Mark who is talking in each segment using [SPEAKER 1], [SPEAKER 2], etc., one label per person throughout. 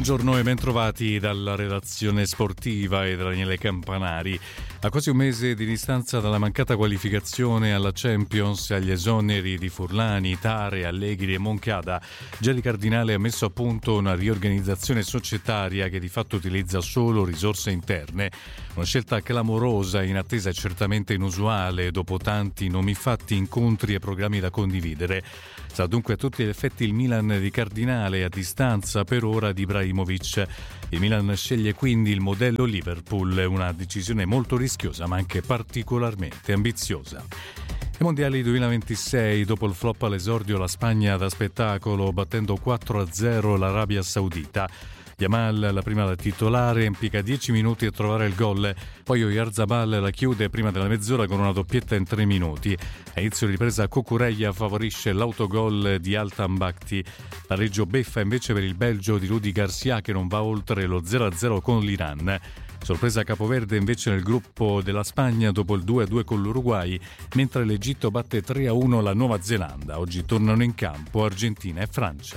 [SPEAKER 1] Buongiorno e bentrovati dalla redazione sportiva e da Daniele Campanari. A quasi un mese di distanza dalla mancata qualificazione alla Champions e agli esoneri di Furlani, Tare, Allegri e Moncada, Gelli Cardinale ha messo a punto una riorganizzazione societaria che di fatto utilizza solo risorse interne. Una scelta clamorosa, inattesa e certamente inusuale dopo tanti nomi fatti, incontri e programmi da condividere. Sarà dunque a tutti gli effetti il Milan di Cardinale a distanza per ora di Ibrahimovic. Il Milan sceglie quindi il modello Liverpool, una decisione molto rischiosa ma anche particolarmente ambiziosa. Ai Mondiali 2026, dopo il flop all'esordio, la Spagna da spettacolo battendo 4-0 l'Arabia Saudita. Yamal, la prima da titolare, impiega 10 minuti a trovare il gol, poi Oyarzabal la chiude prima della mezz'ora con una doppietta in 3 minuti. A inizio ripresa Cucurella favorisce l'autogol di Altan Bakhti. La Reggio beffa invece per il Belgio di Rudi Garcia che non va oltre lo 0-0 con l'Iran. Sorpresa capoverde invece nel gruppo della Spagna dopo il 2-2 con l'Uruguay, mentre l'Egitto batte 3-1 la Nuova Zelanda. Oggi tornano in campo Argentina e Francia.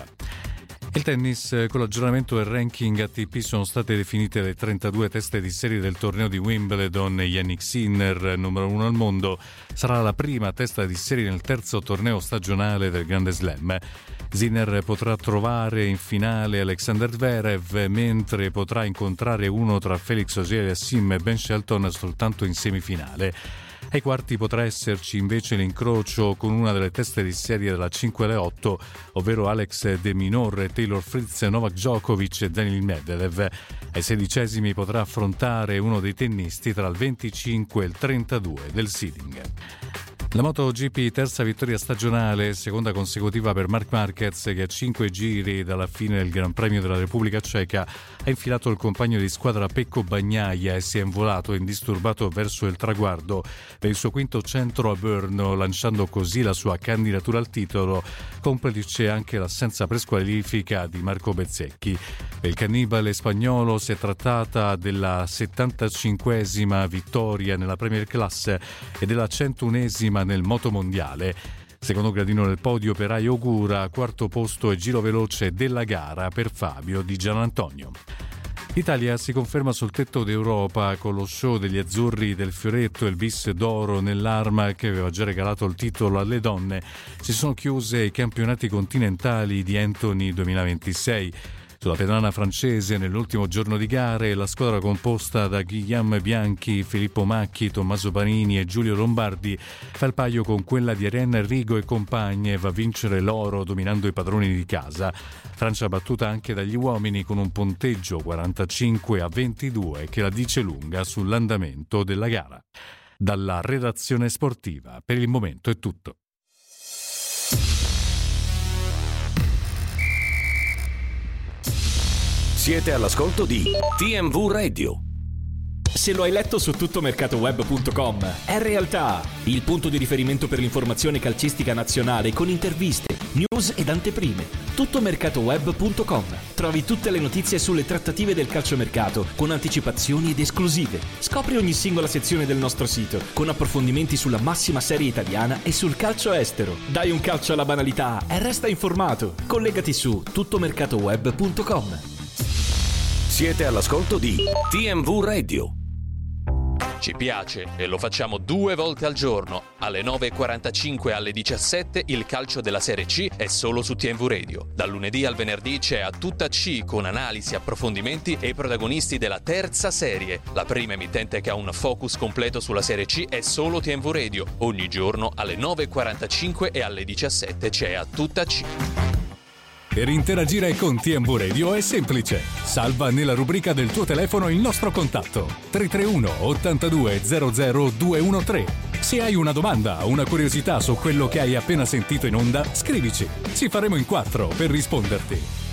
[SPEAKER 1] Il tennis, con l'aggiornamento del ranking ATP sono state definite le 32 teste di serie del torneo di Wimbledon. Jannik Sinner, numero 1 al mondo, sarà la prima testa di serie nel terzo torneo stagionale del Grande Slam. Sinner potrà trovare in finale Alexander Zverev, mentre potrà incontrare uno tra Felix Auger-Aliassime e Ben Shelton soltanto in semifinale. Ai quarti potrà esserci invece l'incrocio con una delle teste di serie della 5-8, ovvero Alex De Minaur, Taylor Fritz, Novak Djokovic e Daniil Medvedev. Ai sedicesimi potrà affrontare uno dei tennisti tra il 25 e il 32 del seeding. La MotoGP, terza vittoria stagionale, seconda consecutiva per Marc Marquez che a 5 giri dalla fine del Gran Premio della Repubblica Ceca ha infilato il compagno di squadra Pecco Bagnaia e si è involato indisturbato verso il traguardo per il suo quinto centro a Brno, lanciando così la sua candidatura al titolo, complice anche l'assenza presqualifica di Marco Bezzecchi. Per il cannibale spagnolo si è trattata della 75esima vittoria nella Premier Class e della 101esima nel motomondiale. Secondo gradino del podio per Ai Ogura, quarto posto e giro veloce della gara per Fabio Di Gianantonio. L'Italia si conferma sul tetto d'Europa con lo show degli azzurri del Fioretto e il bis d'oro nell'Arma che aveva già regalato il titolo alle donne. Si sono chiuse i campionati continentali di Anthony 2026. Sulla pedana francese, nell'ultimo giorno di gare, la squadra composta da Guillaume Bianchi, Filippo Macchi, Tommaso Panini e Giulio Lombardi fa il paio con quella di Ariane Rigo e compagni e va a vincere l'oro dominando i padroni di casa. Francia battuta anche dagli uomini con un punteggio 45-22 che la dice lunga sull'andamento della gara. Dalla redazione sportiva, per il momento è tutto.
[SPEAKER 2] Siete all'ascolto di TMV Radio.
[SPEAKER 3] Se lo hai letto su tuttomercatoweb.com, è realtà, il punto di riferimento per l'informazione calcistica nazionale con interviste, news ed anteprime. Tuttomercatoweb.com. Trovi tutte le notizie sulle trattative del calciomercato con anticipazioni ed esclusive. Scopri ogni singola sezione del nostro sito con approfondimenti sulla massima serie italiana e sul calcio estero. Dai un calcio alla banalità e resta informato. Collegati su tuttomercatoweb.com.
[SPEAKER 2] Siete all'ascolto di TMV Radio.
[SPEAKER 4] Ci piace e lo facciamo 2 volte al giorno. Alle 9.45 e alle 17 il calcio della Serie C è solo su TMV Radio. Dal lunedì al venerdì c'è A Tutta C con analisi, approfondimenti e i protagonisti della terza serie. La prima emittente che ha un focus completo sulla Serie C è solo TMV Radio. Ogni giorno alle 9.45 e alle 17 c'è A Tutta C.
[SPEAKER 1] Per interagire con TMV Radio è semplice. Salva nella rubrica del tuo telefono il nostro contatto 331 82 00 213. Se hai una domanda o una curiosità su quello che hai appena sentito in onda, scrivici. Ci faremo in 4 per risponderti.